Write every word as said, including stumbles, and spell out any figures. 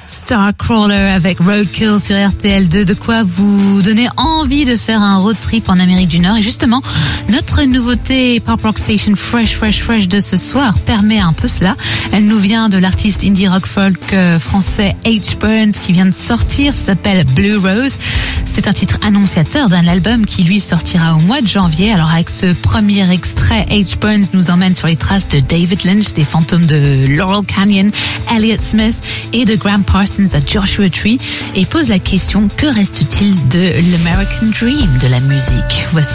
Starcrawler avec Roadkill sur R T L deux, de quoi vous donner envie de faire un road trip en Amérique du Nord. Et justement, notre nouveauté Pop Rock Station Fresh Fresh Fresh de ce soir permet un peu cela. Elle nous vient de l'artiste indie rock folk français H. Burns qui vient de sortir, ça s'appelle Blue Rose. C'est un titre annonciateur d'un album qui lui sortira au mois de janvier. Alors avec ce premier extrait, H. Burns nous emmène sur les traces de David Lynch, des fantômes de Laurel Canyon, Elliott Smith et de Graham Parsons à Joshua Tree, et pose la question: que reste-t-il de l'American Dream de la musique? Voici